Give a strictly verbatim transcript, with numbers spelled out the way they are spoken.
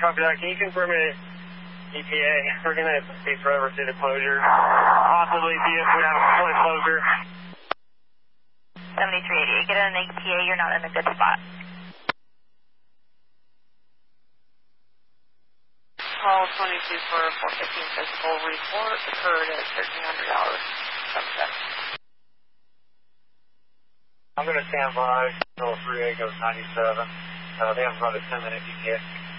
Copy that. Can you confirm it? E P A, we're going to be forever through the closure. Possibly see if we have a full closure. seventy-three eighty-eight, get an E P A, you're not in a good spot. Call twenty-two for four fifteen physical report occurred at thirteen hundred hours. Sunset. I'm going to stand by until three A goes ninety-seven. Uh, they have about a ten minute E T A.